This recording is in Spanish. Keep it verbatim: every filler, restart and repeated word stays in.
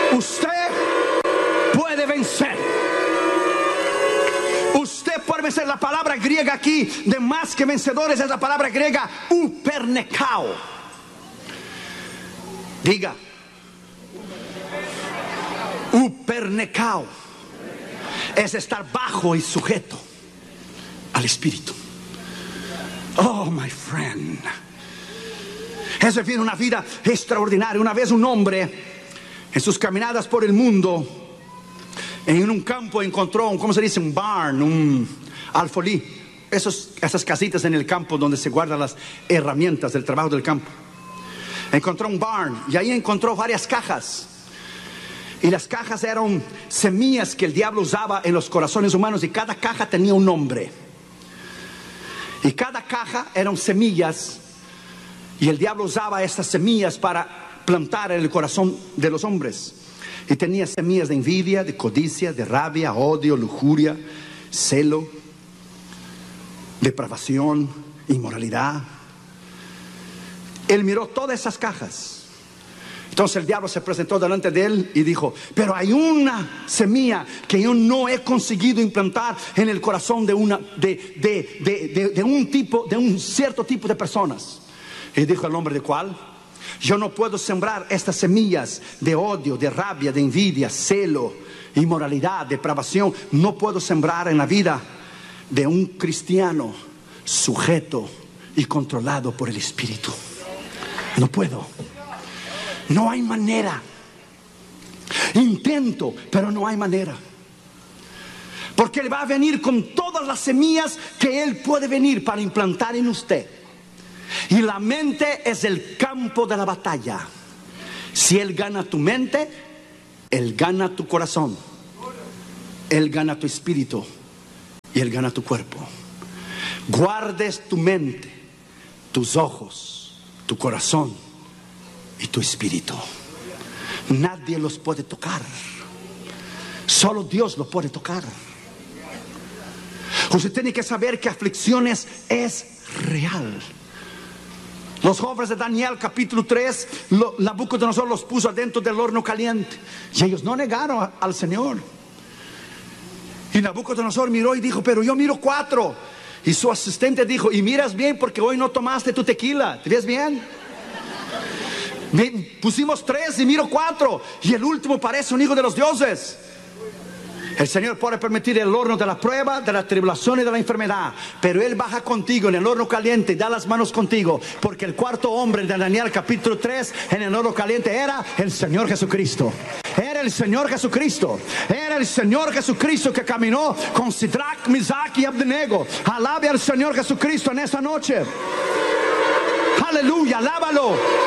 Usted puede vencer. Usted puede vencer. La palabra griega aquí de más que vencedores es la palabra griega upernekao. Diga, upernekao es estar bajo y sujeto al Espíritu. Oh, my friend, es vivir una vida extraordinaria. Una vez un hombre, en sus caminadas por el mundo, en un campo encontró un, ¿cómo se dice? Un barn, un alfolí. Esos, esas casitas en el campo donde se guardan las herramientas del trabajo del campo. Encontró un barn y ahí encontró varias cajas. Y las cajas eran semillas que el diablo usaba en los corazones humanos, y cada caja tenía un nombre. Y cada caja eran semillas, y el diablo usaba estas semillas para plantar en el corazón de los hombres. Y tenía semillas de envidia, de codicia, de rabia, odio, lujuria, celo, depravación, inmoralidad. Él miró todas esas cajas. Entonces el diablo se presentó delante de él y dijo: pero hay una semilla que yo no he conseguido implantar en el corazón de una de, de, de, de, de un tipo, de un cierto tipo de personas. Y dijo el hombre: ¿de cuál? Yo no puedo sembrar estas semillas de odio, de rabia, de envidia, celo, inmoralidad, depravación. No puedo sembrar en la vida de un cristiano sujeto y controlado por el Espíritu. No puedo. No hay manera. Intento, pero no hay manera. Porque Él va a venir con todas las semillas que Él puede venir para implantar en usted. Y la mente es el campo de la batalla. Si Él gana tu mente, Él gana tu corazón, Él gana tu espíritu y Él gana tu cuerpo. Guardes tu mente, tus ojos, tu corazón y tu espíritu. Nadie los puede tocar. Solo Dios los puede tocar. Usted tiene que saber que aflicciones es real. Los jóvenes de Daniel capítulo tres, lo, Nabucodonosor los puso adentro del horno caliente, y ellos no negaron a, al Señor. Y Nabucodonosor miró y dijo: pero yo miro cuatro. Y su asistente dijo: y miras bien, porque hoy no tomaste tu tequila. ¿Te ves bien? Pusimos tres y miro cuatro, y el último parece un hijo de los dioses. El Señor puede permitir el horno de la prueba, de la tribulación y de la enfermedad, pero Él baja contigo en el horno caliente y da las manos contigo, porque el cuarto hombre de Daniel capítulo tres en el horno caliente era el Señor Jesucristo. Era el Señor Jesucristo. Era el Señor Jesucristo que caminó con Sidrac, Misac y Abednego. Alabe al Señor Jesucristo en esta noche. Aleluya, alábalo.